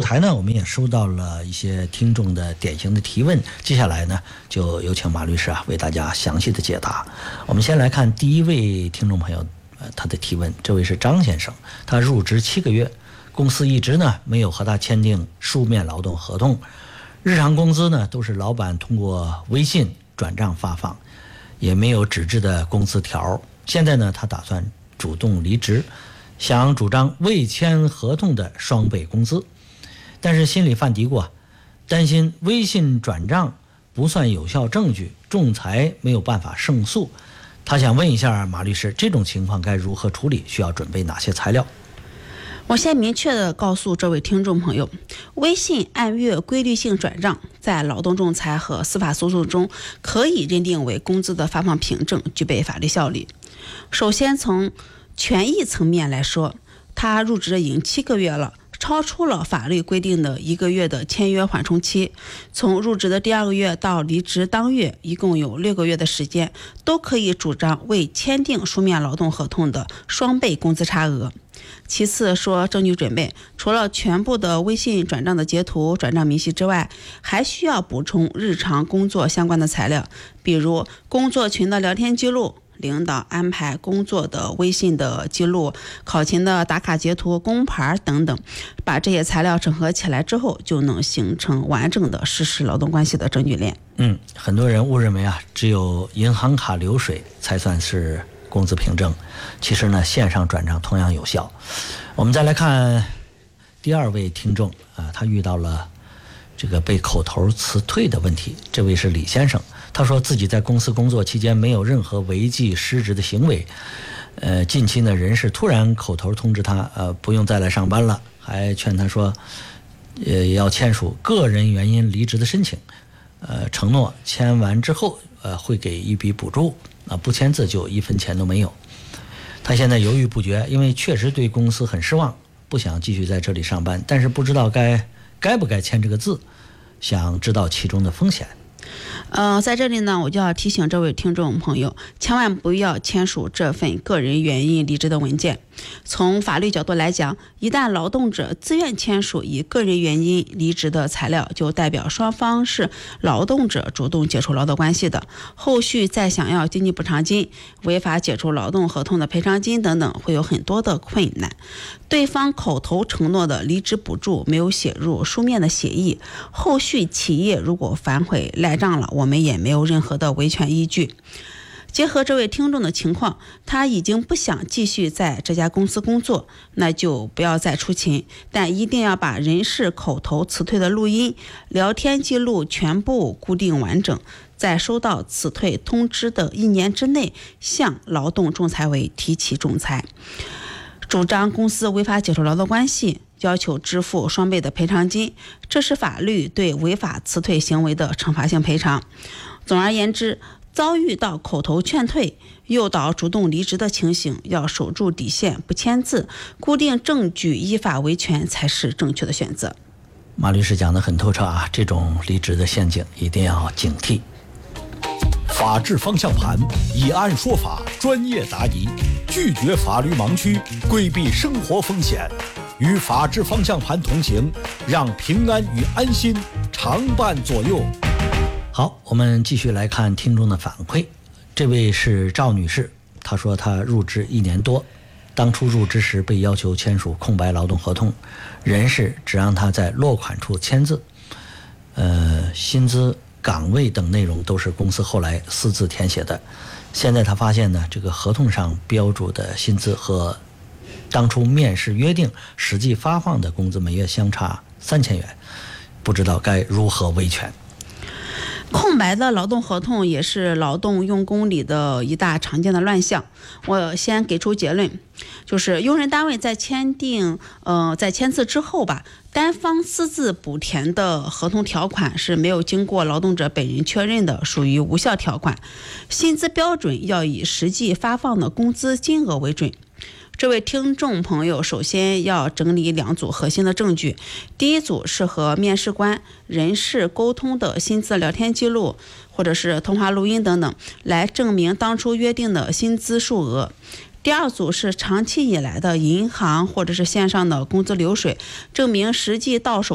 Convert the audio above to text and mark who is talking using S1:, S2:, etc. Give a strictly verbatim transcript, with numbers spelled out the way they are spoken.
S1: 台呢，我们也收到了一些听众的典型的提问，接下来呢，就有请马律师啊为大家详细的解答。我们先来看第一位听众朋友，呃，他的提问，这位是张先生，他入职七个月，公司一直呢没有和他签订书面劳动合同，日常工资呢都是老板通过微信转账发放，也没有纸质的工资条。现在呢，他打算主动离职，想主张未签合同的双倍工资，但是心里犯嘀咕啊，担心微信转账不算有效证据，仲裁没有办法胜诉。他想问一下马律师，这种情况该如何处理？需要准备哪些材料？
S2: 我先明确地告诉这位听众朋友，微信按月规律性转账在劳动仲裁和司法诉讼中可以认定为工资的发放凭证，具备法律效力。首先从权益层面来说，他入职已经七个月了，超出了法律规定的一个月的签约缓冲期，从入职的第二个月到离职当月，一共有六个月的时间，都可以主张未签订书面劳动合同的双倍工资差额。其次说证据准备，除了全部的微信转账的截图、转账明细之外，还需要补充日常工作相关的材料，比如工作群的聊天记录、领导安排工作的微信的记录、考勤的打卡截图、工牌等等。把这些材料整合起来之后，就能形成完整的实施劳动关系的证据链。
S1: 嗯，很多人误认为啊，只有银行卡流水才算是工资凭证，其实呢，线上转账同样有效。我们再来看第二位听众啊，他遇到了这个被口头辞退的问题。这位是李先生，他说自己在公司工作期间没有任何违纪失职的行为，呃，近期呢人事突然口头通知他，呃，不用再来上班了，还劝他说，呃，要签署个人原因离职的申请，呃，承诺签完之后，呃，会给一笔补助，啊，不签字就一分钱都没有。他现在犹豫不决，因为确实对公司很失望，不想继续在这里上班，但是不知道该该不该签这个字，想知道其中的风险。
S2: 呃，在这里呢，我就要提醒这位听众朋友，千万不要签署这份个人原因离职的文件。从法律角度来讲，一旦劳动者自愿签署以个人原因离职的材料，就代表双方是劳动者主动解除劳动关系的，后续再想要经济补偿金、违法解除劳动合同的赔偿金等等，会有很多的困难。对方口头承诺的离职补助没有写入书面的协议，后续企业如果反悔赖账了，我们也没有任何的维权依据。结合这位听众的情况，他已经不想继续在这家公司工作，那就不要再出勤，但一定要把人事口头辞退的录音、聊天记录全部固定完整，在收到辞退通知的一年之内，向劳动仲裁委提起仲裁，主张公司违法解除劳动关系，要求支付双倍的赔偿金，这是法律对违法辞退行为的惩罚性赔偿。总而言之，遭遇到口头劝退、诱导主动离职的情形，要守住底线，不签字，固定证据，依法维权才是正确的选择。
S1: 马律师讲得很透彻啊，这种离职的陷阱一定要警惕。
S3: 法治方向盘，以案说法，专业答疑，拒绝法律盲区，规避生活风险，与法治方向盘同行，让平安与安心常伴左右。
S1: 好，我们继续来看听众的反馈。这位是赵女士，她说她入职一年多，当初入职时被要求签署空白劳动合同，人事只让她在落款处签字，呃，薪资、岗位等内容都是公司后来私自填写的。现在她发现呢，这个合同上标注的薪资和当初面试约定实际发放的工资每月相差三千元，不知道该如何维权。
S2: 空白的劳动合同也是劳动用工里的一大常见的乱象。我先给出结论，就是用人单位在签订呃在签字之后吧，单方私自补填的合同条款是没有经过劳动者本人确认的，属于无效条款。薪资标准要以实际发放的工资金额为准。这位听众朋友首先要整理两组核心的证据，第一组是和面试官、人事沟通的薪资聊天记录或者是通话录音等等，来证明当初约定的薪资数额。第二组是长期以来的银行或者是线上的工资流水，证明实际到手